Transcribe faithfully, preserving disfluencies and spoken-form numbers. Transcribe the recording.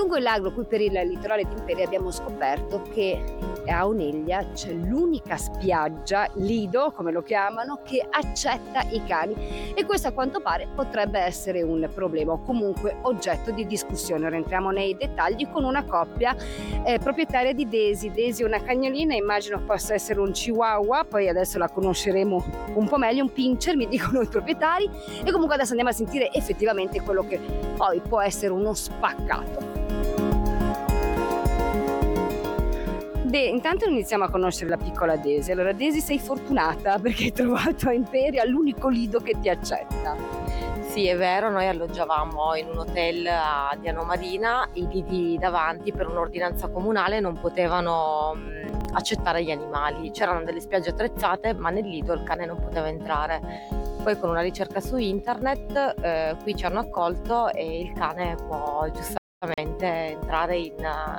Lungo il lago, qui per il litorale di Imperia, abbiamo scoperto che a Oneglia c'è l'unica spiaggia, lido come lo chiamano, che accetta i cani, e questo a quanto pare potrebbe essere un problema o comunque oggetto di discussione. Ora entriamo nei dettagli con una coppia eh, proprietaria di Daisy. Daisy è una cagnolina, immagino possa essere un chihuahua, poi adesso la conosceremo un po' meglio, un pincher mi dicono i proprietari, e comunque adesso andiamo a sentire effettivamente quello che poi può essere uno spaccato. De, intanto iniziamo a conoscere la piccola Daisy. Allora Daisy, sei fortunata perché hai trovato a Imperia l'unico lido che ti accetta. Sì, è vero, noi alloggiavamo in un hotel a Diano Marina, i lidi davanti per un'ordinanza comunale non potevano mh, accettare gli animali, c'erano delle spiagge attrezzate ma nel lido il cane non poteva entrare. Poi con una ricerca su internet eh, qui ci hanno accolto e il cane può giustamente entrare in,